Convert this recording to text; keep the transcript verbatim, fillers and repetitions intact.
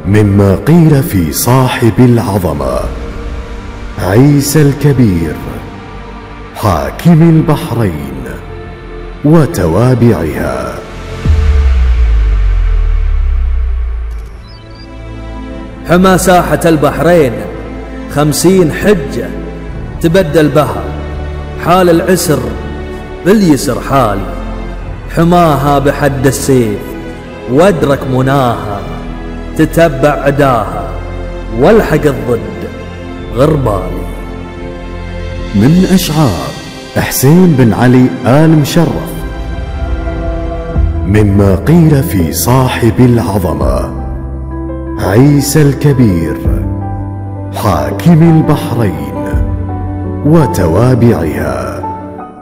مما قيل في صاحب العظمة عيسى الكبير حاكم البحرين وتوابعها. حمى ساحة البحرين خمسين حجة تبدل بها، حال العسر باليسر حالي، حماها بحد السيف وادرك مناها، تتبع عداها والحق الضد غربالي. من أشعار حسين بن علي آل مشرف مما قيل في صاحب العظمة عيسى الكبير حاكم البحرين وتوابعها.